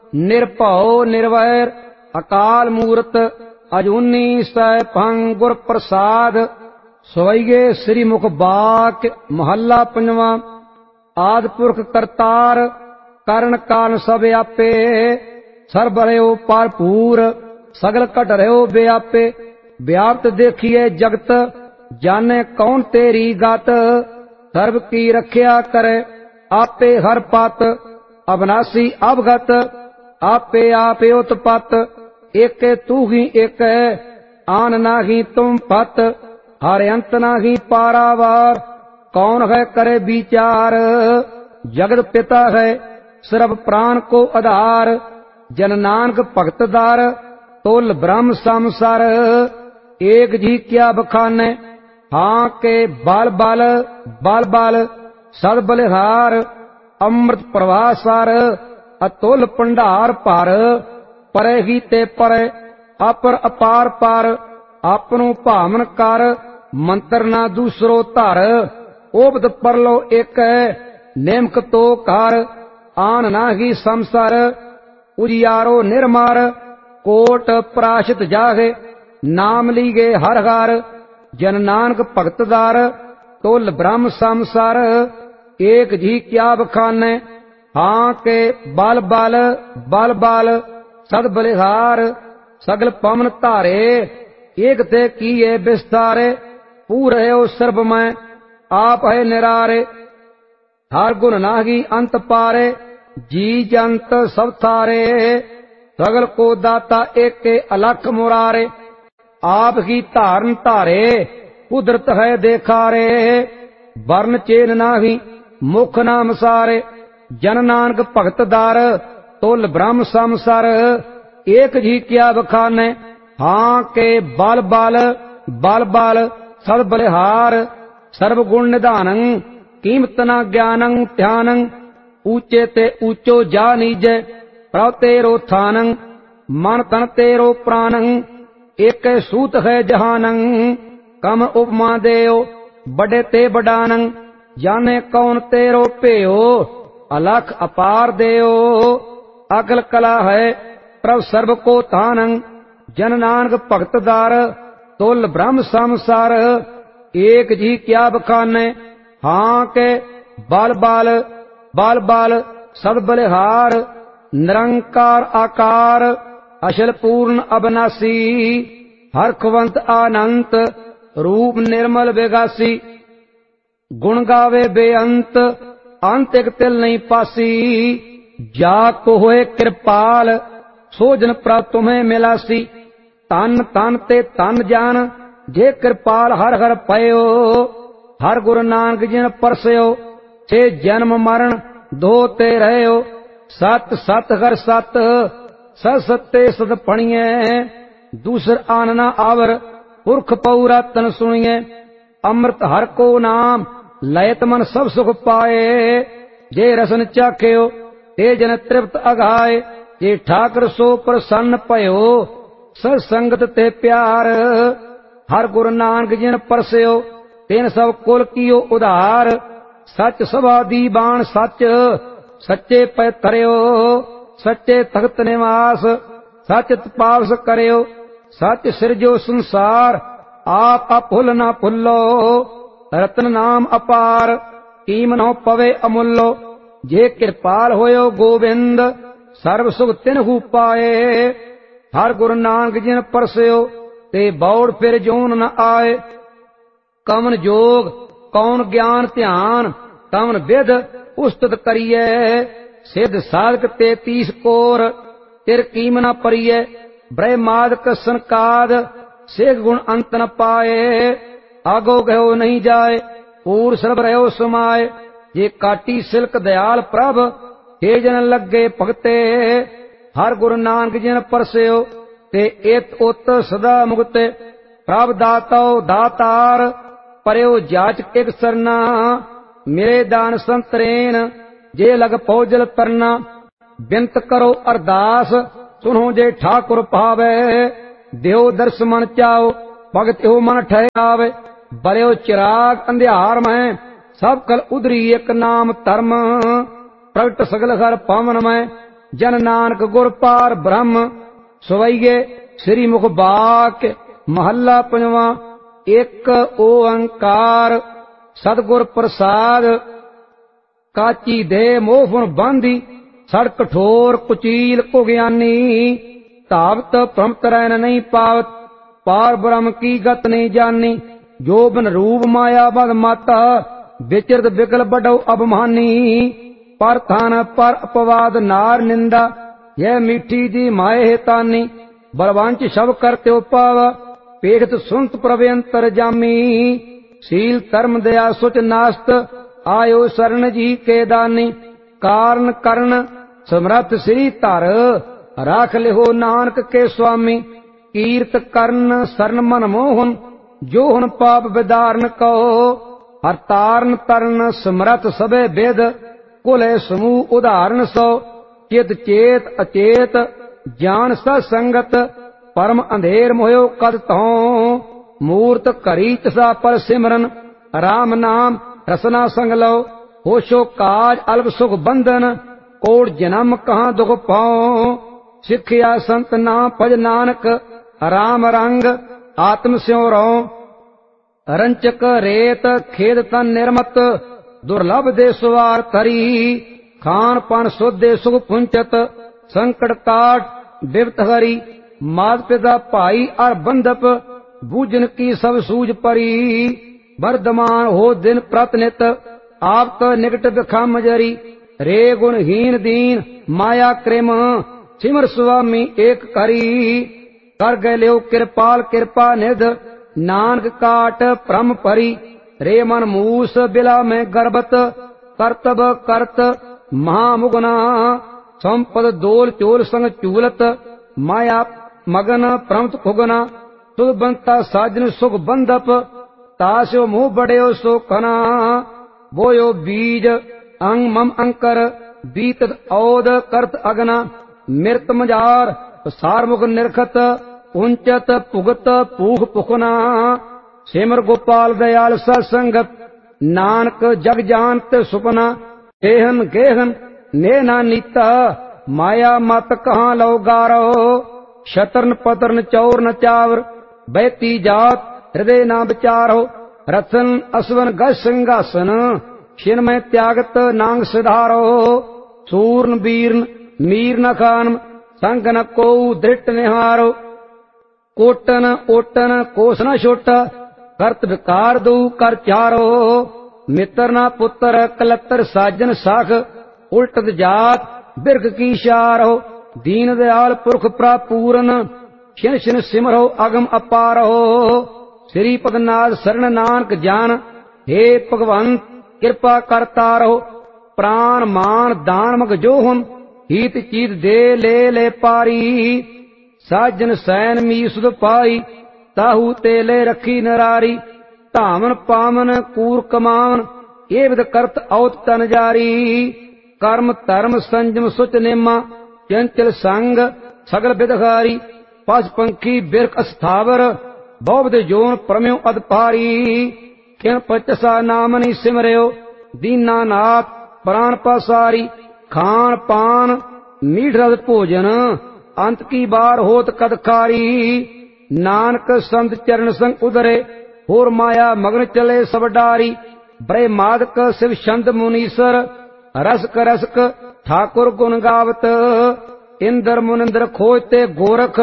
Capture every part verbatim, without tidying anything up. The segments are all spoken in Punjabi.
ਨਿਰਭਉ ਨਿਰਵੈਰ ਅਕਾਲ ਮੂਰਤ ਅਜੂਨੀ ਸੈਭੰ ਗੁਰ ਪ੍ਰਸਾਦ। ਸਵਈਏ ਸ੍ਰੀ ਮੁਖ ਬਾਕ ਮਹੱਲਾ ਪੰਜਵਾਂ। ਆਦਿ ਪੁਰਖ ਕਰਤਾਰ ਕਰਨ ਕਾਰਨ ਸਭ ਆਪੇ। ਸਰਬ ਰਹਿਓ ਭਰਪੂਰ ਸਗਲ ਘਟ ਰਹਿਓ ਵਿਆਪੇ। ਵਿਆਪਤ ਦੇਖੀਏ ਜਗਤ ਜਾਣੇ ਕੌਣ ਤੇਰੀ ਗਤ। ਸਰਬ ਕੀ ਰੱਖਿਆ ਕਰੇ ਆਪੇ ਹਰ ਪਤ। ਅਬਨਾਸੀ ਅਵਗਤ ਆਪੇ ਆਪੇ ਉਤਪਤ। ਏਕੇ ਤੂ ਹੀ ਏਕ ਆਨ ਨਾਹੀ ਤੁਮ ਪਤ। ਹਰ ਅੰਤ ਨਾਹੀ ਪਾਰਾਵਾਰ ਕੌਣ ਹੈ ਕਰੇ ਵਿਚਾਰ। ਜਗਤ ਪਿਤਾ ਹੈ ਸਰਬ ਪ੍ਰਾਨ ਕੋ ਆਧਾਰ। ਜਨ ਨਾਨਕ ਭਗਤ ਦਾਰ ਤੁਲ ਬ੍ਰਹਮ ਸੰਸਾਰ। ਏਕ ਜੀ ਕਿਆ ਬਖਾਨੇ ਹਾਂ ਕੇ ਬਲ ਬਲ ਬਲ ਬਲ ਸਦ ਬਲਿਹਾਰ। ਅੰਮ੍ਰਿਤ ਪ੍ਰਵਾਹ ਸਰ ਅਤੁਲ ਭੰਡਾਰ ਭਰ। ਪਰੇ ਹੀ ਤੇ ਪਰੇ ਅਪਰ ਅਪਾਰ ਪਰ। ਆਪਨੋ ਭਾਵਨ ਕਰ ਮੰਤਰ ਨਾ ਦੂਸਰੋ ਧਰ। ਉਪਦ ਪਰਲੋ ਇੱਕ ਨਿਮਕ ਤੋ ਕਰ। ਆਨ ਨਾਹੀ ਸੰਸਰ ਉਜਿਆਰੋ ਨਿਰਮਰ। ਕੋਟ ਪ੍ਰਾਸ਼ਿਤ ਜਾਗੇ ਨਾਮ ਲੀਗੇ ਹਰ ਹਰ। ਜਨ ਨਾਨਕ ਭਗਤ ਦਾਰ ਤੁਲ ਬ੍ਰਹਮ ਸੰਸਾਰ। ਏਕ ਜੀ ਕਿਆ ਬਖਾਨੇ ਹਾਂ ਕੇ ਬਲ ਬਲ ਬਲ ਬਲ ਸਦ ਬਲਿਹਾਰ। ਸਗਲ ਪਵਨ ਧਾਰੇ ਏਕ ਤੇ ਕੀਏ ਵਿਸਤਾਰੇ। ਪੂਰੇ ਹੋ ਸਰਬ ਮੈਂ ਆਪ ਹੈ ਨਿਰਾਰੇ। ਹਰ ਗੁਣ ਨਾਹੀ ਅੰਤ ਪਾਰੇ ਜੀ ਜੰਤ ਸਭ ਥਾਰੇ। ਸਗਲ ਕੋ ਦਾਤਾ ਏਕੇ ਅਲਖ ਮੁਰਾਰੇ। ਆਪ ਹੀ ਧਾਰਨ ਧਾਰੇ ਕੁਦਰਤ ਹੈ ਦੇਖਾਰੇ। ਵਰਨ ਚੇਨ ਨਾਹੀ ਮੁਖ ਨਾਮ ਸਾਰੇ। ਜਨ ਨਾਨਕ ਭਗਤ ਦਾਰ ਤੁਲ ਬ੍ਰਹਮ ਸੰਸਾਰ। ਏਕ ਜੀ ਕਿਆ ਬਖਾਨੇ ਹਾਂ ਕੇ ਬਲ ਬਲ ਬਲ ਬਲ ਸਦ ਬਲਿਹਾਰ। ਸਰਬ ਗੁਣ ਨਿਧਾਨੰ ਕੀਮਤ ਨਾ ਗਿਆਨੰ ਧਿਆਨੰ। ਊਚੇ ਤੇ ਊਚੋ ਜਾ ਨੀਜੈ ਪ੍ਰਭ ਤੇਰੋ ਥਾਨੰ। ਮਨ ਤਨ ਤੇਰੋ ਪ੍ਰਾਨੰ ਏਕੇ ਸੂਤ ਹੈ ਜਹਾਨੰ। ਕਮ ਉਪਮਾ ਦੇਓ ਬੜੇ ਤੇ ਬਡਾਨੰ। ਜਾਣੇ ਕੌਣ ਤੇਰੋ ਭੇਓ ਅਲਖ ਅਪਾਰ ਦੇਓ। ਅਗਲ ਕਲਾ ਹੈ ਪ੍ਰਭ ਸਰਬ ਕੋ ਤਾਨੰ। ਜਨ ਨਾਨਕ ਭਗਤ ਦਾਰ ਤੁਲ ਬ੍ਰਹਮ ਸੰਸਾਰ। ਏਕ ਜੀ ਕਿਆ ਬਖਾਨੇ ਹਾਂ ਕੇ ਬਲ ਬਲ ਬਲ ਬਲ ਸਦ ਬਲਿਹਾਰ। ਨਿਰੰਕਾਰ ਆਕਾਰ ਅਸ਼ਲ ਪੂਰਨ ਅਬਨਾਸੀ। ਹਰਖਵੰਤ ਆਨੰਤ ਰੂਪ ਨਿਰਮਲ ਵਿਗਾਸੀ। ਗੁਣ ਗਾਵੇ ਬੇਅੰਤ ਅੰਤ ਇਕ ਤਿਲ ਨਹੀਂ ਪਾਸੀ। ਜਾ ਕੋ ਹੋਏ ਕਿਰਪਾਲ ਸੋਜਨ ਪ੍ਰਭ ਤੁਮੇ ਮਿਲਾਸੀ। ਤਨ ਤਨ ਤੇ ਤਨ ਜਾਨ ਜੇ ਕਿਰਪਾਲ ਹਰ ਹਰ ਪਇਓ। ਹਰ ਗੁਰੂ ਨਾਨਕ ਜਿਨ ਪਰਸਿਓ ਛੇ ਜਨਮ ਮਰਨ ਦੋ ਤੇ ਰਹਿਓ। ਸਤ ਸਤ ਹਰ ਸਤ ਸਤ ਸਤੇ ਸਦ ਪਣੀਐ। ਦੂਸਰ ਆਨ ਨਾ ਆਵਰ ਪੁਰਖ ਪਉ ਰਤਨ ਸੁਣੀਐ। ਅੰਮ੍ਰਿਤ ਹਰ ਕੋ ਨਾਮ ਲਇਤ ਮਨ ਸਭ ਸੁਖ ਪਾਏ। ਜੇ ਰਸਨ ਚਾਖਿਓ ਤੇ ਜਨ ਤ੍ਰਿਪਤ ਅਗਾਏ। ਜੇ ਠਾਕਰ ਸੋ ਪ੍ਰਸੰਨ ਭਇਓ ਸਤ ਸੰਗਤ ਤੇ ਪਿਆਰ। ਹਰ ਗੁਰੂ ਨਾਨਕ ਜਿਨ ਪਰਸਿਓ ਤਿਨ ਸਭ ਕੁਲ ਕੀਓ ਉਧਾਰ। ਸੱਚ ਸਭਾ ਦੀ ਬਾਣ ਸੱਚ ਸੱਚੇ ਪੈ ਧਰਿਓ। ਸੱਚੇ ਤਖਤ ਨਿਵਾਸ ਸੱਚ ਤਪਾਵਸ ਕਰਿਓ। ਸੱਚ ਸਿਰਜੋ ਸੰਸਾਰ ਆਪ ਅਭੁੱਲ ਨਾ ਭੁੱਲੋ। ਰਤਨ ਨਾਮ ਅਪਾਰ ਕੀਮਨੋ ਪਵੇ ਅਮੁੱਲੋ। ਜੇ ਕਿਰਪਾਲ ਹੋਇਓ ਗੋਬਿੰਦ ਸਰਬ ਸੁਖ ਤਿਨਹੂ ਪਾਏ। ਹਰ ਗੁਰੂ ਨਾਨਕ ਜਿਨ ਪਰਸਿਓ ਤੇ ਬੌੜ ਫਿਰ ਜੋਨ ਨ ਆਏ। ਕਵਨ ਜੋਗ ਕੌਣ ਗਿਆਨ ਧਿਆਨ ਕਵਨ ਵਿਦ ਉਸਤਤ ਕਰੀਐ। ਸਿੱਧ ਸਾਧਕ ਤੇ ਤੀਸ ਕੋਰ ਤਿਰ ਕੀਮ ਨ ਪਰੀਐ। ਬ੍ਰਹਮਾਦਿਕ ਸੰਕਾਦ ਸੇਖ ਗੁਣ ਅੰਤ ਨ ਪਾਏ। ਆਗੋ ਗਇਓ ਨਹੀਂ ਜਾਏ ਪੂਰ ਸਰਬ ਰਹਿਓ ਸਮਾਏ। ਜੇ ਕਾਟੀ ਸਿਲਕ ਦਿਆਲ ਪ੍ਰਭ ਹੇ ਜਨ ਲੱਗੇ ਭਗਤੇ। ਹਰ ਗੁਰੂ ਨਾਨਕ ਜਿਨ ਪਰਸਿਓ ਤੇ ਇਤ ਉਤ ਸਦਾ ਮੁਕਤੇ। ਪ੍ਰਭ ਦਾਤੋ ਦਾਤਾਰ ਪਰਿਓ ਜਾਚਕ ਇਕ ਸਰਨਾ। ਮੇਰੇ ਦਾਨ ਸੰਤਰੇਨ ਜੇ ਲਗ ਪਉਜਲ ਤਰਨਾ। ਬਿੰਤ ਕਰੋ ਅਰਦਾਸ ਸੁਣੋ ਜੇ ਠਾਕੁਰ ਭਾਵੇ। ਦਿਓ ਦਰਸ ਮਨ ਚਾਓ ਭਗਤ ਹੋ ਮਨ ਠਹਿਰਾਵੇ। ਬਲਿਓ ਚਿਰਾਗ ਅੰਧਿਆਰ ਮੈਂ ਸਭ ਕਲ ਉਧਰੀ ਇੱਕ ਨਾਮ ਧਰਮ। ਪ੍ਰਗਟ ਸਗਲ ਹਰ ਪਾਵਨ ਮੈਂ ਜਨ ਨਾਨਕ ਗੁਰ ਪਾਰ ਬ੍ਰਹਮ। ਸਵਈਏ ਸ੍ਰੀ ਮੁਖ ਵਾਕ ਮਹੱਲਾ ਪੰਜਵਾਂ। ਇੱਕ ਓੰਕਾਰ ਸਤਿਗੁਰ ਪ੍ਰਸਾਦ। ਕਾਚੀ ਦੇ ਮੋਹ ਫੁਨ ਬਾਂਧੀ ਸੜ ਕਠੋਰ ਕੁਚੀਲ ਕੋ ਗਿਆਨੀ। ਧਾਵਤ ਭ੍ਰਮਤ ਰਹਿਨ ਨਹੀਂ ਪਾਵਤ ਪਾਰ ਬ੍ਰਹਮ ਕੀ ਗਤ ਨਹੀਂ ਜਾਨੀ। ਜੋ ਬਿਨ ਰੂਪ ਮਾਇਆ ਬਦ ਮਤ ਵਿਚਰਤ ਬਿਕਲ ਬਡਉ ਅਭਮਾਨੀ। ਪਰ ਥਨ ਪਰ ਅਪਵਾਦ ਨਾਰ ਨਿੰਦਾ ਇਹ ਮੀਠੀ ਜੀ ਮਾਏ ਤਾਨੀ। ਬਲਵੰਚ ਸ਼ਬ ਕਰਤਿਓ ਪਾਵ ਪੇਖਤ ਸੁਨਤ ਪ੍ਰਭ ਅੰਤਰ ਜਾਮੀ। ਸੀਲ ਧਰਮ ਦਇਆ ਸੁਚ ਨਾਸਤ ਆਇਓ ਸਰਨ ਜੀ ਕੇ ਦਾਨੀ। ਕਾਰਨ ਕਰਨ ਸਮਰੱਥ ਸ੍ਰੀ ਧਰ ਰਾਖ ਲਿਓ ਨਾਨਕ ਕੇ ਸੁਆਮੀ। ਕੀਰਤ ਕਰਨ ਸਰਨ ਮਨ ਮੋਹਨ ਜੋ ਹੁਣ ਪਾਪ ਵਿਦਾਰਨ ਕਹੋ। ਹਰ ਤਾਰਨ ਤਰਨ ਸਮਰੱਥ ਸਭੇ ਬਿਦ ਕੁਲੇ ਸਮੂਹ ਉਦਾਹਰਨ ਸੋ। ਚਿਤ ਚੇਤ ਅਚੇਤ ਜਾਨ ਸਤ ਸੰਗਤ ਪਰਮ ਅੰਧੇਰ ਮੋਹਿਓ ਕਦ ਤਉ। ਮੂਰਤ ਘਰੀ ਤਸਾ ਪਰ ਸਿਮਰਨ ਰਾਮ ਨਾਮ ਰਸਨਾ ਸੰਗ ਲਓ। ਹੋਸ਼ੋ ਕਾਜ ਅਲਪ ਸੁਖ ਬੰਧਨ ਕੋੜ ਜਨਮ ਕਹਾਂ ਦੁਖ ਪਾਉ। ਸਿੱਖਿਆ ਸੰਤ ਨਾਮ ਭਜ ਨਾਨਕ ਰਾਮ ਰੰਗ ਆਤਮ ਸਿਉ ਰਉ। ਰੰਚਕ ਰੇਤ ਖੇਦ ਤਨ ਨਿਰਮਤ ਦੁਰਲਭ ਦੇ ਸਵਾਰ ਤਰੀ। ਖਾਨ ਪਨ ਸੋਧੇ ਸੁਖ ਪੁੰਚਤ ਸੰਕਟ ਕਾਟ ਬਿਪਤ ਹਰੀ। ਮਾਤ ਪਿਤਾ ਭਾਈ ਅਰ ਬੰਧਪ ਬੂਝਨ ਕੀ ਸਭ ਸੂਝ ਪਰੀ। ਵਰਦਮਾਨ ਹੋ ਦਿਨ ਪ੍ਰਤ ਨਿਤ ਆਪ ਕ ਨਿਕਟ ਬਿਖਮ ਜਰੀ। ਰੇ ਗੁਣਹੀਨ ਦੀਨ ਮਾਇਆ ਕ੍ਰਿਮ ਸਿਮਰ ਸੁਆਮੀ ਏਕ ਕਰੀ। ਕਰ ਗਏ ਲਿਓ ਕਿਰਪਾਲ ਕਿਰਪਾ ਨਿਧ ਨਾਨਕ ਕਾਟ ਭ੍ਰਮ ਭਰੀ। ਰੇ ਮਨ ਮੂਸ ਬਿਲਾ ਮੈਂ ਗਰਬਤ ਕਰਤਬ ਕਰਤ ਮਹਾਮੁਗਨਾ। ਸੰਪਦ ਦੋਲ ਚੋਲ ਸੰਗ ਚੂਲਤ ਮਾਇਆ ਮਗਨ ਪ੍ਰਮਤ ਖੁਗਨਾ। ਤੁਧ ਬੰਤਾ ਸਾਜਨ ਸੁਖ ਬੰਧਪ ਤਾਸਿਓ ਮੂਹ ਬੜਿਓ ਸੋਖਨਾ। ਬੋਇਓ ਬੀਜ ਅੰਗ ਮਮ ਅੰਕਰ ਬੀਤਤ ਔਦ ਕਰਤ ਅਗਨਾ। ਮਿਰਤ ਮਝਾਰ ਸਾਰ ਮੁਖ ਨਿਰਖਤ ਉੰਚਤ ਭੁਗਤ ਪੂਖ ਪੁਖਨਾ। ਸਿਮਰ ਗੋਪਾਲ ਦਇਆਲ ਸਤ ਸੰਗਤ ਨਾਨਕ ਜਗ ਜਾਣਤ ਸੁਪਨਾ। ਗੇਹਨ ਗੇਹਨ ਨੇ ਨਾ ਨੀਤਾ ਮਾਇਆ ਮਤ ਕਹਾਂ ਲਉ ਗਾਰੋ। ਸ਼ਤਰਨ ਪਤਰਨ ਚੌਰ ਨ ਚਾਵਰ ਬੈਤੀ ਜਾਤ ਹਿਰਦੇ ਨਾ ਵਿਚਾਰੋ। ਰਤਨ ਅਸਵਨ ਗਜ ਸਿੰਘਾਸਨ ਛਿਨ ਮੈਂ ਤਿਆਗਤ ਨਾਂਗ ਸਿਧਾਰੋ। ਸੂਰਨ ਬੀਰਨ ਮੀਰ ਨ ਖਾਨ ਸੰਗ ਨ ਕੋਉ ਦ੍ਰਿਟ ਨਿਹਾਰੋ। ਕੋਟਨ ਓਟਨ ਕੋਸ ਨ ਛੋਟ ਕਰਤ ਵਿਕਾਰ ਦਊ ਕਰ ਚਾਰੋ। ਮਿੱਤਰ ਨਾ ਪੁੱਤਰ ਕਲੱਤਰ ਸਾਜਨ ਸਾਖ ਉਲਟਤ ਜਾਤ ਬਿਰਖ ਕੀ ਸ਼ਾਰੋ। ਦੀਨ ਦਿਆਲ ਪੁਰਖ ਪ੍ਰਾਪੂਰਨ ਛਿਨ ਛਿਨ ਸਿਮਰੋ ਅਗਮ ਅਪਾਰੋ। ਸ੍ਰੀ ਭਗਨਾਥ ਸਰਣ ਨਾਨਕ ਜਾਨ हे ਭਗਵੰਤ ਕਿਰਪਾ ਕਰਤਾ ਰਹੋ। ਪ੍ਰਾਨ ਮਾਨ ਦਾਨ ਮਗ ਜੋ ਹੁਨ ਹੀਤ ਚੀਤ ਦੇ ਲੈ ਲੈ ਪਾਰੀ। ਸਾਜਨ ਸੈਨ ਮੀ ਸੁਧ ਪਾਈ ਤਾਹੂ ਤੇ ਲੈ ਰੱਖੀ ਨਰਾਰੀ। ਧਾਵਨ ਪਾਵਨ ਕੂਰ ਕਮਾਵਨ ਇਹ ਵਿਦ ਕਰਤ ਔਤ ਤਨ ਜਾਰੀ। ਕਰਮ ਧਰਮ ਸੰਜਮ ਸੁਚ ਨੇਮਾ ਚੰਚਲ ਸੰਗ ਸਗਲ ਬਿਦਹਾਰੀ। ਪਸ ਪੰਖੀ ਬਿਰਖ ਅਸਥਾਵਰ ਬਹੁਵਦ ਜੋਨ ਪਰਮਿਓ ਅਦਪਾਰੀ। ਕਿਨ ਪਚਸਾ ਨਾਮ ਨਹੀਂ ਸਿਮਰਿਓ ਦੀਨਾ ਨਾਥ ਪ੍ਰਾਨ ਪਾਸਾਰੀ। ਖਾਨ ਪਾਨ ਮੀਠ ਰਸ ਭੋਜਨ ਅੰਤ ਕੀ ਬਾਰ ਹੋਤ ਕਦ ਖਾਰੀ। ਨਾਨਕ ਸੰਤ ਚਰਨ ਸੰਗ ਉਦਰੇ ਹੋਰ ਮਾਇਆ ਮਗਨ ਚਲੇ ਸਭ ਡਾਰੀ। ਬਰੇ ਮਾਦਕ ਸਿਵ ਛੰਦ ਮੁਨੀਸਰ ਰਸਕ ਰਸਕ ਠਾਕੁਰ ਗੁਣ ਗਾਵਤ। ਇੰਦਰ ਮੁਨਿੰਦਰ ਖੋਜ ਤੇ ਗੋਰਖ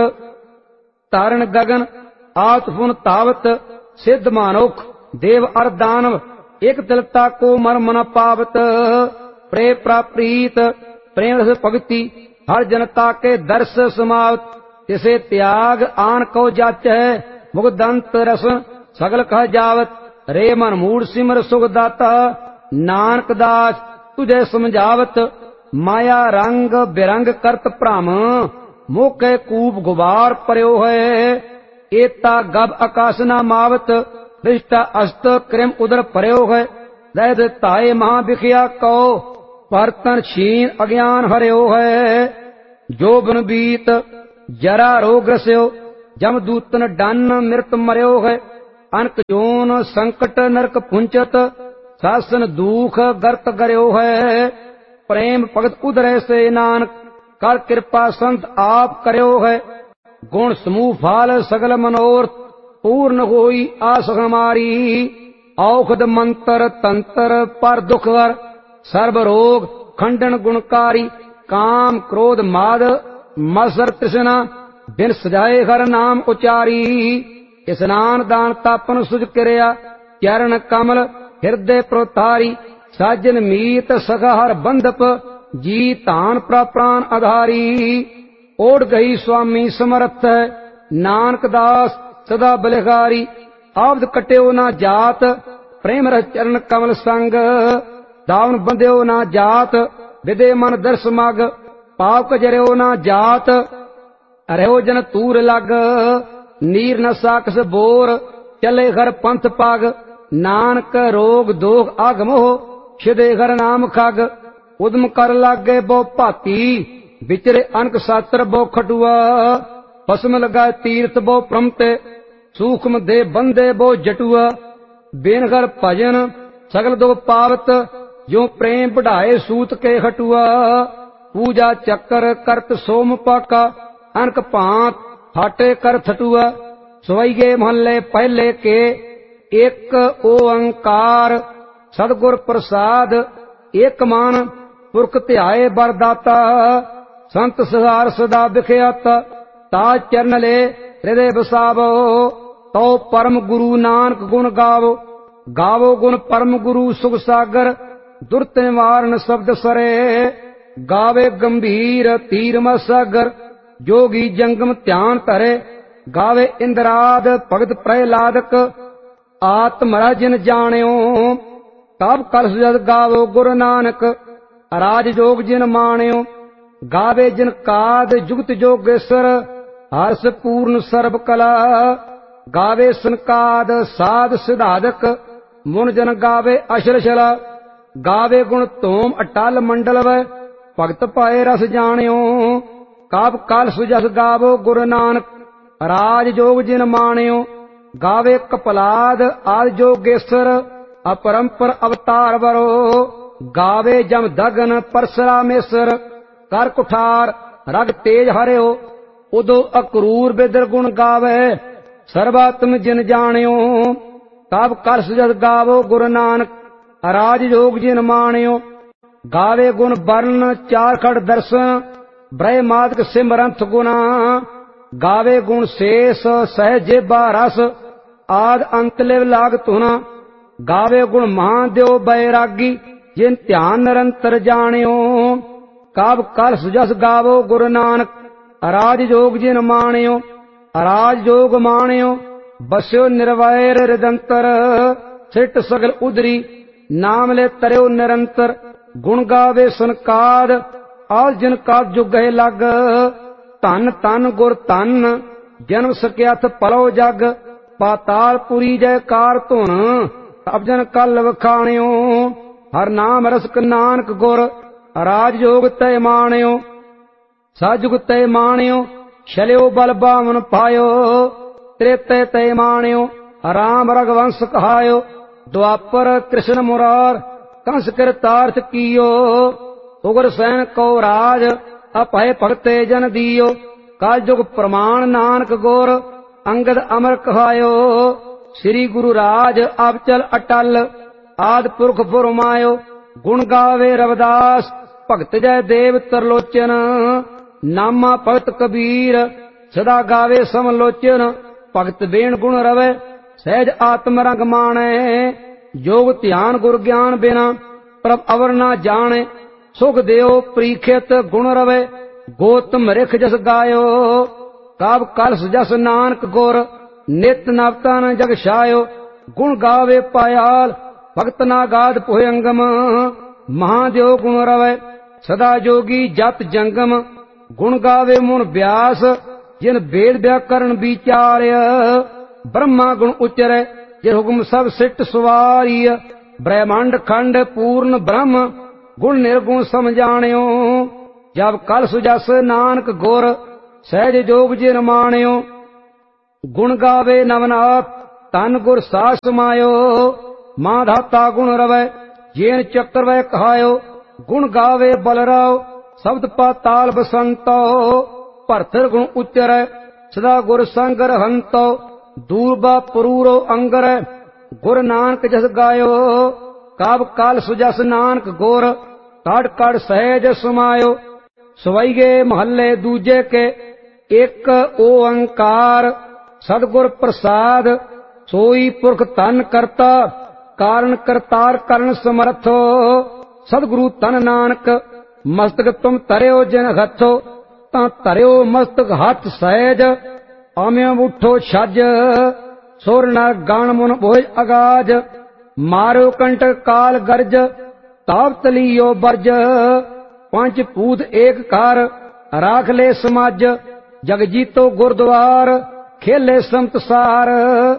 ਤਾਰਨ ਗਗਨ ਆਤ ਪੁਨ ਤਾਵਤ। ਸਿੱਧ ਮਾਨੁਖ ਦੇਵ ਅਰ ਦਾਨਵ ਇਕ ਦਿਲਤਾ ਕੋ ਮਰਮ ਨ ਪਾਵਤ। ਪ੍ਰੇ ਪ੍ਰਾਪ੍ਰੀਤ ਪ੍ਰੇਮ ਰਸ ਭਗਤੀ ਹਰ ਜਨਤਾ ਕੇ ਦਰਸ ਸਮਾਵਤ। ਤਿਸੇ ਤਿਆਗ ਆਨ ਕੋ ਜਾਚੈ ਮੁਖ ਦੰਤ ਰਸਨ ਸਗਲ ਕਹ ਜਾਵਤ। ਰੇ ਮਨ ਮੂੜ ਸਿਮਰ ਸੁਖ ਦਾਤਾ ਨਾਨਕ ਦਾਸ ਤੁਝੇ ਸਮਝਾਵਤ। ਮਾਇਆ ਰੰਗ ਬਿਰੰਗ ਕਰਤ ਭ੍ਰਮ ਮੋਕੇ ਕੂਪ ਗੁਬਾਰ ਪਰਿਓ ਹੈ। ਏਤਾ ਗਬ ਆਕਾਸ਼ ਨਾ ਮਾਵਤ ਰਿਸ਼ਤਾ ਅਸਤ ਕ੍ਰਿਮ ਉਦਰ ਪਰਿਓ ਹੈ। ਲੈ ਤਾਏ ਮਹਾ ਵਿਖਿਆ ਕਉ ਪਰਤਨ ਛੀਨ ਅਗਿਆਨ ਹਰਿਓ ਹੈ। ਜੋ ਬਨ ਬੀਤ ਜਰਾ ਰੋਗ ਰਸਿਓ ਜਮ ਦੂਤਨ ਡੰਨ ਮਿਰਤ ਮਰਿਓ ਹੈ। ਅਨਕ ਜੋਨ ਸੰਕਟ ਨਰਕ ਪੁੰਚਤ ਸਾਸਨ ਦੂਖ ਗਰਤ ਗਰਿਓ ਹੈ। ਪ੍ਰੇਮ ਭਗਤ ਉਦਰੈ ਸੇ ਨਾਨਕ कर कृपा संत आप करो है। गुण समूह फाल सगल मनोरथ पूर्ण होई आस हमारी। औखद मंत्र तंत्र पर दुख हर सर्व रोग खंडन गुणकारी। काम क्रोध माद मत्सर तृष्णा बिन सजाए हर नाम उचारी। स्नान दान तापन सुज क्रिया चरण कमल हृदय प्रोतारी। साजन मीत सखा हर बंधप जी तान प्राण आधारी। ओढ़ गई स्वामी समर्थ नानक दास सदा बलिहारी। आबद कट्यो ना जात प्रेम रस चरण कमल संग। दावन बंध्यो ना जात विदे मन दर्श मग। पाप कजर्यो ना जात रहो जन तूर लग। नीर न साकस बोर चले घर पंथ पग। नानक रोग दोग आगमोह छिदे घर नाम खग। उदम कर लागे बो भाती विचरे अनक शास्त्र बो खटुआ। भस्म लगा तीर्थ बो प्रमते सूक्ष्म दे बंदे बो जटुआ। बेन घर भजन सगल दो पावत जो प्रेम बढ़ाए सूत के खटुआ। पूजा चक्कर करत सोम पाका अनक भांत फाटे कर थटुआ। सवैये महल्ले पहले के एक ओंकार सदगुर प्रसाद। एक मान पुरख ध्याए बरदाता। संत सहार सदा बिख्यात ताज चरण ले हृदय बसावो। तो परम गुरु नानक गुण गावो। गावो गुण परम गुरु सुख सागर। दुर्त निवारण शब्द सरे गावे गंभीर तीर मसागर। जोगी जंगम ध्यान धरे गावे इंद्राद भगत प्रहलादक। आत्मरा जिन जाण्यो तब कलश जद गावो गुरु नानक। राज जोग जिन माण्यो गावे जिन काद जुगत जोगेश्वर। हर्ष पूर्ण सर्व कला गावे सनकाद साध सिधादक। मुन जन गावे अशरशला गावे गुण तोम अटल मंडल व। भगत पाए रस जाण्यो काब काल सुजस गावो गुरु नानक। राज जोग जिन माण्यो गावे कपलाद आदि जोगेश्वर। अपरंपर अवतार वरो गावे जम दगन परशुरामेश्वर। कर कुठार रग तेज हरियो उदो अक्रूर बिदर गुण गावे। सर्वात्म जिन जाण्यो काब कर सुजस गावो गुरु नानक। राज जोग जिन माण्यो गावे गुण वर्ण चार खड़ दर्शन। ब्रह्मादक सिमरंथ गुना गावे गुण शेष सहजे रस। आद अंत लिव लाग तुना गावे गुण महादेव बैरागी। जिन ध्यान निरंतर जाण्यो काब कल सुजस गावो गुरु नानक। राज जोग जिन माण्यो राज जोग माण्यो बस्यो निर्वैर हृदंतर। सिट सगल उदरी नाम ले तरयो निरंतर। गुण गावे सनकाद आल जिन का जुग है लग। धन तन गुर धन जन्म सकियाथ पलो जग। पाताल पुरी जयकार धुन अब जन कल वखाण्यो। हर नाम रसक नानक गुर राज जोग तय माण्यो। साजुग तय माण्यो छल्यो बल बावन पायो। त्रेते तय माण्यो राम रघुवंश कहायो। द्वापर कृष्ण मुरार कंस कृतार्थ कियो। उग्र सैन को राज अपय भगते जन दियो। काल जुग प्रमाण नानक गोर अंगद अमर कहायो। श्री गुरु राज अब चल अटल आद पुरख फुरमायो। गुण गावे रविदास भगत जय देव तरलोचन। नामा भगत कबीर सदा गावे समलोचन। भगत बेण गुण रवे सहज आत्म रंग माणे। योग ध्यान गुर ज्ञान बिना प्रभ अवर ना जाने। सुख देव प्रीखित गुण रवे गोतम रिख जस गायो। काब कलश जस नानक गुर नित नवतन जग छायो। गुण गावे पायाल भगत ना गाद पुह अंगम। महादेव गुण रवे सदा जोगी जत जंगम। गुण गावे मुन व्यास जिन वेद व्याकरण विचार्य। ब्रह्मा गुण उचरे जिन हुक्म सब सिट सुवारिय। ब्रह्मांड खंड पूर्ण ब्रह्म गुण निर्गुण समझाण्यो। जब कल सुजस नानक गुर सहज जोग जिन माण्यो। गुण गावे नवनाथ तन गुर सास समायो। मां धाता गुण रवै जेन चक्र वै कहायो। गुण गावे बलराव ਸ਼ਬਦ ਪਾਤਾਲ ਬਸੰਤੋ ਭਰਤਰ ਗੁਣ ਉਚਰੈ ਸਦਾ ਗੁਰ ਸੰਗ ਰਹੰਤੋ ਦੂਰਬਾ ਪਰੂਰੋ ਅੰਗਰੈ ਗੁਰ ਨਾਨਕ ਜਸ ਗਾਇਓ ਕਾਬ ਕਾਲ ਸੁਜਸ ਨਾਨਕ ਗੁਰ ਕੜ ਕੜ ਸਹਿਜ ਸਮਾਇਓ ਸਵਈਗੇ ਮਹੱਲੇ ਦੂਜੇ ਕੇ ਇੱਕ ਓੰਕਾਰ ਸਤਿਗੁਰ ਪ੍ਰਸਾਦ ਸੋਈ ਪੁਰਖ ਧਨ ਕਰਤਾ ਕਾਰਨ ਕਰਤਾਰ ਕਰਨ ਸਮਰਥੋ ਸਤਿਗੁਰੂ ਧਨ ਨਾਨਕ ਮਸਤਕ ਤੁਮ ਧਰਿਓ ਜਿਨ ਹੱਥੋ ਤਾਂ ਧਰਿਓ ਮਸਤਕ ਹੱਥ ਸਹਿਜ ਆਮਿਓ ਉਠੋ ਛੱਜ ਸੁਰ ਨਰ ਗਣ ਮੁਨ ਭੋਜ ਅਗਾਜ ਮਾਰਿਓ ਕੰਟਕ ਕਾਲ ਗਰਜ ਤਾਪ ਤਲੀਓ ਬਰਜ ਪੰਜ ਪੂਤ ਏਕ ਘਰ ਰਾਖ ਲੈ ਸਮਾਜ ਜਗ ਜੀਤੋ ਗੁਰਦੁਆਰ ਖੇਲੇ ਸੰਤਸਾਰ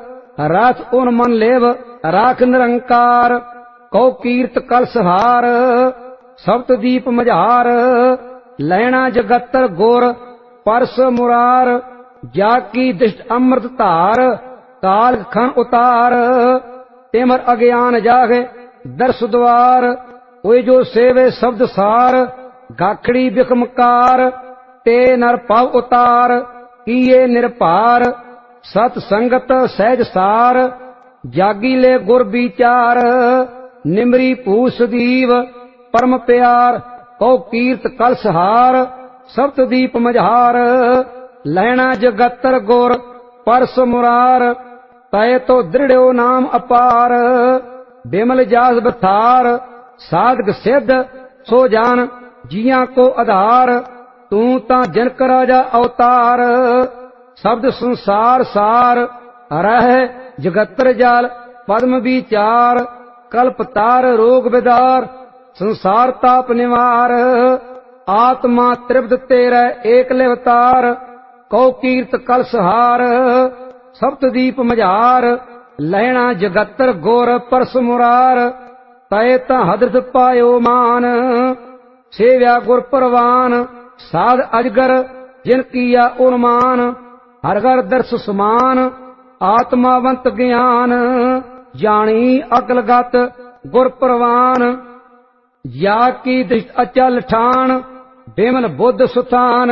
ਰਾਤ ਉਨ ਮਨ ਲੇਵ ਰਾਖ ਨਿਰੰਕਾਰ ਕਉ ਕੀਰਤ ਕਲਸਹਾਰ ਸਬਤ ਦੀਪ ਮਝਾਰ ਲੈਣਾ ਜਗਤਰ ਗੁਰ ਪਰਸ ਮੁਰਾਰ ਜਾ ਕੀ ਦਿਸ਼ਟ ਅੰਮ੍ਰਿਤ ਧਾਰ ਕਾਲ ਖਨ ਉਤਾਰ ਤਿਮਰ ਅਗਿਆਨ ਜਾਗੇ ਦਰਸ ਦੁਆਰ ਓਏ ਜੋ ਸੇਵੇ ਸ਼ਬਦ ਸਾਰ ਗਾਖੜੀ ਬਿਖਮਕਾਰ ਤੇ ਨਰ ਭਵ ਉਤਾਰ ਕੀਏ ਨਿਰਭਾਰ ਸਤ ਸੰਗਤ ਸਹਿਜ ਸਾਰ ਜਾਗੀ ਲੈ ਗੁਰ ਵਿਚਾਰ ਨਿਮਰੀ ਭੂਸ ਦੀਵ ਪਰਮ ਪਿਆਰ ਕਉ ਕੀਰਤ ਕਲਸਹਾਰ ਸਬਤ ਦੀਪ ਮਝਾਰ ਲੈਣਾ ਜਗਤਰ ਗੁਰ ਪਰਸ ਮੁਰਾਰ ਤੈ ਤੋ ਦ੍ਰਿੜਿਓ ਨਾਮ ਅਪਾਰ ਬਿਮਲ ਜਾਸ ਬਥਾਰ ਸਾਧਕ ਸਿੱਧ ਸੋ ਜਾਨ ਜੀਆਂ ਕੋ ਆਧਾਰ ਤੂੰ ਤਾਂ ਜਨਕ ਰਾਜਾ ਅਵਤਾਰ ਸ਼ਬਦ ਸੰਸਾਰ ਸਾਰ ਰਹਿ ਜਗਤਰ ਜਾਲ ਪਦਮ ਵਿਚਾਰ ਕਲਪ ਤਾਰ ਰੋਗ ਵਿਦਾਰ ਸੰਸਾਰ ਤਾਪ ਨਿਵਾਰ ਆਤਮਾ ਤ੍ਰਿਪਤ ਤੇਰੇ ਏਕ ਲਿਵਤਾਰ ਕਉ ਕੀਰਤ ਕਲਸਹਾਰ ਸਬਤ ਦੀਪ ਮਝਾਰ ਲੈਣਾ ਜਗਤਰ ਗੁਰ ਪਰਸ ਮੁਰਾਰ ਤੈ ਤਾਂ ਹਦਰਤ ਪਾਇਓ ਮਾਨ ਸੇਵਿਆ ਗੁਰ ਪਰਵਾਨ ਸਾਧ ਅਜਗਰ ਜਿਨ ਕੀਆ ਉਨਮਾਨ ਹਰ ਘਰ ਦਰਸ ਸਮਾਨ ਆਤਮਾਵੰਤ ਗਿਆਨ ਜਾਣੀ ਅਕਲਗਤ ਗੁਰ ਪਰਵਾਨ ਜਾ ਕੀ ਦ੍ਰਿਸ਼ਟ ਅਚਲ ਠਾਣ ਬਿਮਲ ਬੁੱਧ ਸੁਥਾਨ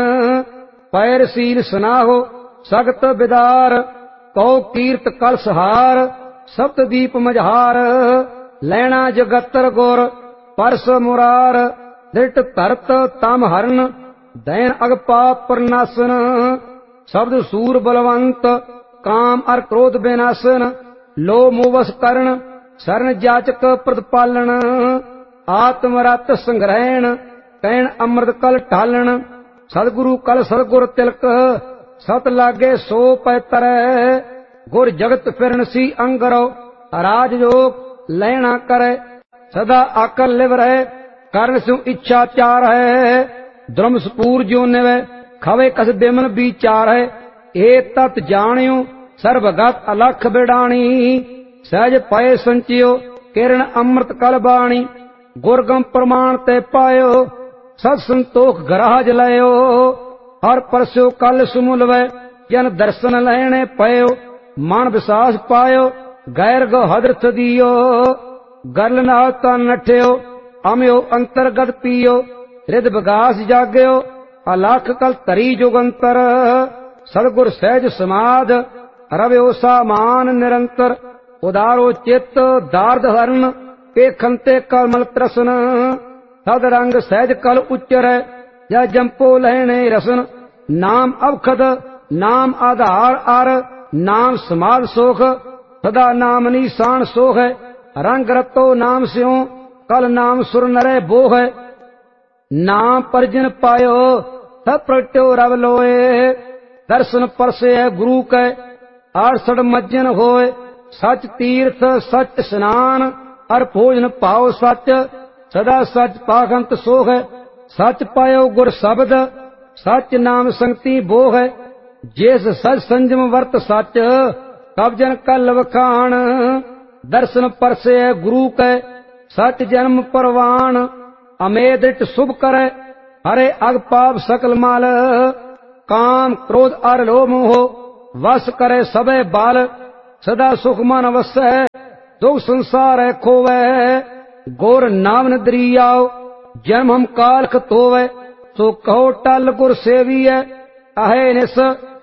ਪੈਰ ਸੀਲ ਸੁਨਾਹੋ ਸਗਤ ਬਿਦਾਰ ਕਉ ਕੀਰਤ ਕਲਸਹਾਰ ਸਬਤ ਦੀਪ ਮਝਾਰ ਲੈਣਾ ਜਗਤਰ ਗੁਰ ਪਰਸ ਮੁਰਾਰ ਦ੍ਰਿਟ ਧਰਤ ਤਮ ਹਰਨ ਦੈਨ ਅਗ ਪਾਪ ਪਰਨਾਸਨ ਸ਼ਬਦ ਸੂਰ ਬਲਵੰਤ ਕਾਮ ਅਰ ਕ੍ਰੋਧ ਬਿਨਾਸਨ ਲੋ ਮੋਵਸ ਕਰਨ ਸਰਨ ਜਾਚਕ ਪ੍ਰਤਪਾਲਣ ਆਤਮ ਰਤ ਸੰਗ੍ਰਹਿਣ ਕਹਿਣ ਅੰਮ੍ਰਿਤ ਕਲ ਢਾਲਣ ਸਤਿਗੁਰੂ ਕਲ ਸਤਿਗੁਰ ਤਿਲਕ ਸਤ ਲਾਗੇ ਸੋ ਪੈ ਤਰੈ ਗੁਰ ਜਗਤ ਫਿਰਨ ਸੀ ਅੰਗਰੋ ਰਾਜ ਜੋਗ ਲੈਣਾ ਕਰੈ ਸਦਾ ਆਕਲ ਲਿਵ ਰਹਿ ਕਰਨ ਸਿਉ ਇੱਛਾ ਚਾਰ ਹੈ ਧਰਮ ਸਪੂਰ ਜਿਉ ਨਿਵੈ ਖਵੇ ਕਸ ਬਿਮਨ ਵਿਚਾਰ ਹੈ ਏ ਤਤ ਜਾਣਿਓ ਸਰਬਗਤ ਅਲਖ ਬਿਡਾਣੀ ਸਹਿਜ ਪਏ ਸੰਚਿਓ ਕਿਰਨ ਅੰਮ੍ਰਿਤ ਕਲ ਬਾਣੀ ਗੁਰਗਮ ਪ੍ਰਮਾਣ ਤੇ ਪਾਇਓ ਸਤ ਸੰਤੋਖ ਗਰਾਜ ਲਿਓ ਹਰ ਪਰਸਿਓ ਕਲ ਸੁਮੁਲਵੈ ਜਨ ਦਰਸ਼ਨ ਲੈਣੇ ਪਇਓ ਮਨ ਵਿਸਾਸ ਪਾਇਓ ਗੈਰ ਗੋ ਹਦਰਥ ਦਿਓ ਗਰਲ ਨਾਲ ਤਨ ਨਠਿਓ ਅਮਿਓ ਅੰਤਰਗਤ ਪੀਓ ਰਿਦ ਵਿਗਾਸ ਜਾਗਿਓ ਅਲਖ ਕਲ ਧਰੀ ਜੁਗੰਤਰ ਸਤਿਗੁਰ ਸਹਿਜ ਸਮਾਧ ਰਵਿਓ ਸਾਮਾਨ ਨਿਰੰਤਰ ਉਦਾਰੋ ਚਿੱਤ ਦਾਰਦ ਹਰਨ ਵੇਖਨ ਤੇ ਕਮਲ ਤਰਸਨ ਸਦ ਰੰਗ ਸਹਿਜ ਕਲ ਉਚਰੈ ਜਾਂ ਜੰਪੋ ਲੈਣੇ ਰਸਨ ਨਾਮ ਅਵਖਦ ਨਾਮ ਆਧਾਰ ਅਰ ਨਾਮ ਸਮਾਧ ਸੋਖ ਸਦਾ ਨਾਮ ਨੀਸਾਨ ਸੋਖ ਹੈ ਰੰਗ ਰਤੋ ਨਾਮ ਸਿਉ ਕਲ ਨਾਮ ਸੁਰ ਨਰੈ ਬੋਹ ਹੈ ਨਾਮ ਪਰਜਨ ਪਾਇਓ ਸਭ ਪ੍ਰਗਟਿਓ ਰਵ ਲੋਏ ਦਰਸ਼ਨ ਪਰਸੇ ਗੁਰੂ ਕੈ ਆਰਸੜ ਮੱਜਨ ਹੋਏ ਸਚ ਤੀਰਥ ਸਚ ਇਸ਼ਨਾਨ ਅਰ ਭੋਜਨ ਪਾਓ ਸਚ ਸਦਾ ਸਚ ਪਾਖੰਤ ਸੋਖ ਹੈ ਸਚ ਪਾਇਓ ਗੁਰ ਸ਼ਬਦ ਸਚ ਨਾਮ ਸੰਗਤੀ ਬੋਹ ਹੈ ਜਿਸ ਸਚ ਸੰਜਮ ਵਰਤ ਸਚ ਤਬ ਜਨ ਕਲ ਵਖਾਣ ਦਰਸ਼ਨ ਪਰਸੇ ਗੁਰੂ ਕੈ ਸਚ ਜਨਮ ਪਰਵਾਨ ਅਮੇਦਿਟ ਸੁਭ ਕਰੈ ਹਰੇ ਅਗ ਪਾਪ ਸਕਲ ਮਾਲ ਕਾਮ ਕ੍ਰੋਧ ਅਰ ਲੋਭ ਮੋਹ ਵਸ ਕਰੇ ਸਭੇ ਬਾਲ ਸਦਾ ਸੁਖ ਮਨ ਵਸੈ ਦੁਖ ਸੰਸਾਰ ਖੋਵੈ ਗੁਰ ਨਾਮ ਦਰਿਆਉ ਜਨਮ ਹਮ ਕਾਲ ਖਤੋਵੈ ਸੋ ਕਹੋ ਟਲ ਗੁਰ ਸੇਵੀਐ ਅਹੇ ਨਿਸ